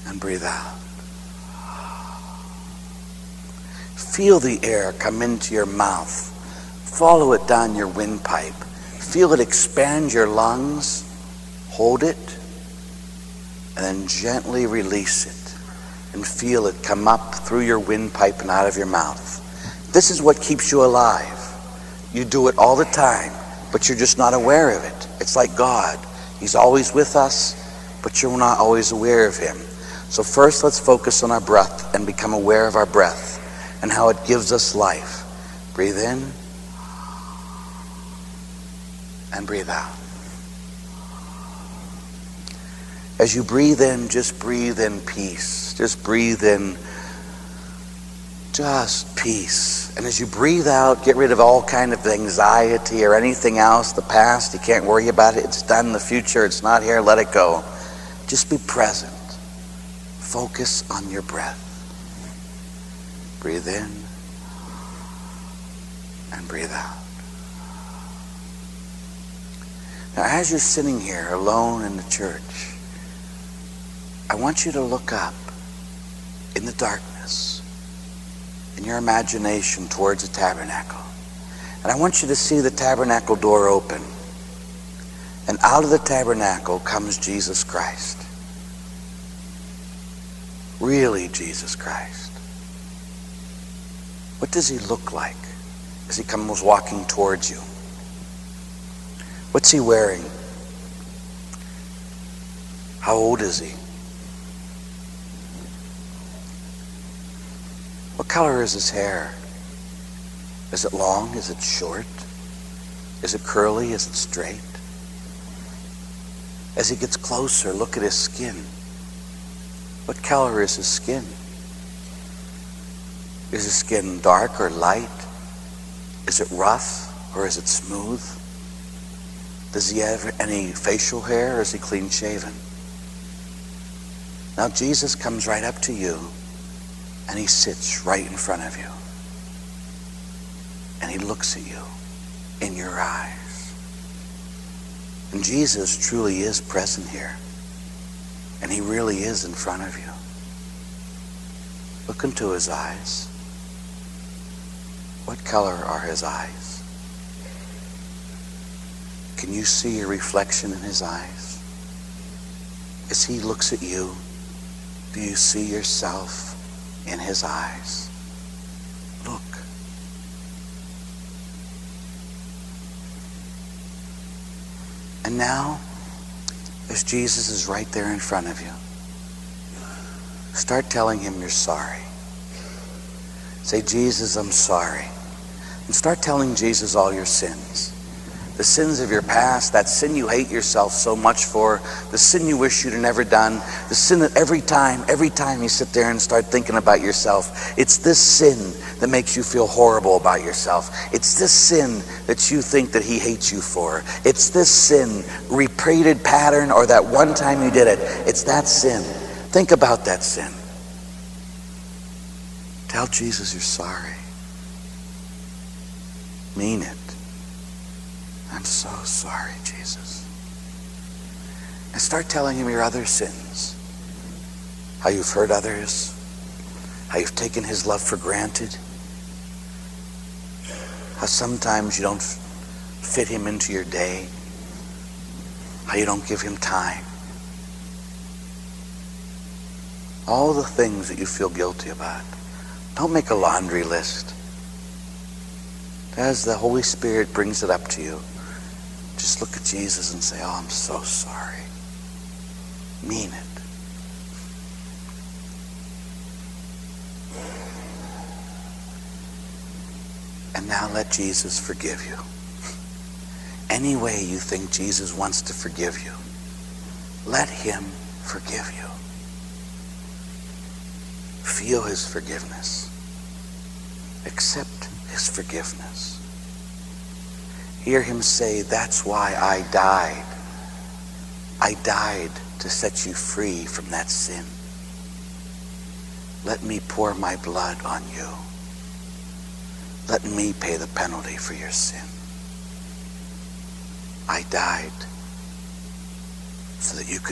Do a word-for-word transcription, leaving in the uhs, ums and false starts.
and breathe out. Feel the air come into your mouth. Follow it down your windpipe. Feel it expand your lungs. Hold it, and then gently release it. And feel it come up through your windpipe and out of your mouth. This is what keeps you alive. You do it all the time, but you're just not aware of it. It's like God. He's always with us, but you're not always aware of him. So first, let's focus on our breath and become aware of our breath and how it gives us life. Breathe in and breathe out. As you breathe in, just breathe in peace. Just breathe in just peace. And as you breathe out, get rid of all kind of anxiety or anything else. The past, you can't worry about it. It's done. The future, it's not here. Let it go. Just be present. Focus on your breath. Breathe in and breathe out. Now, as you're sitting here alone in the church, I want you to look up in the darkness, in your imagination towards the tabernacle. And I want you to see the tabernacle door open. And out of the tabernacle comes Jesus Christ. Really Jesus Christ. What does he look like as he comes walking towards you? What's he wearing? How old is he? What color is his hair? Is it long? Is it short? Is it curly? Is it straight? As he gets closer, look at his skin. What color is his skin? Is his skin dark or light? Is it rough or is it smooth? Does he have any facial hair or is he clean shaven? Now Jesus comes right up to you and he sits right in front of you. And he looks at you in your eyes. And Jesus truly is present here. And he really is in front of you. Look into his eyes. What color are his eyes? Can you see a reflection in his eyes? As he looks at you, do you see yourself in his eyes? Look. And now, as Jesus is right there in front of you, start telling him you're sorry. Say, Jesus, I'm sorry. And start telling Jesus all your sins. The sins of your past, that sin you hate yourself so much for, the sin you wish you'd have never done, the sin that every time, every time you sit there and start thinking about yourself, it's this sin that makes you feel horrible about yourself. It's this sin that you think that he hates you for. It's this sin, repeated pattern, or that one time you did it. It's that sin. Think about that sin. Tell Jesus you're sorry. Mean it. I'm so sorry, Jesus. And start telling him your other sins. How you've hurt others. How you've taken his love for granted. How sometimes you don't fit him into your day. How you don't give him time. All the things that you feel guilty about. Don't make a laundry list. As the Holy Spirit brings it up to you, just look at Jesus and say, oh, I'm so sorry. Mean it. And now let Jesus forgive you. Any way you think Jesus wants to forgive you, let him forgive you. Feel his forgiveness. Accept his forgiveness. Hear him say, that's why I died. I died to set you free from that sin. Let me pour my blood on you. Let me pay the penalty for your sin. I died so that you could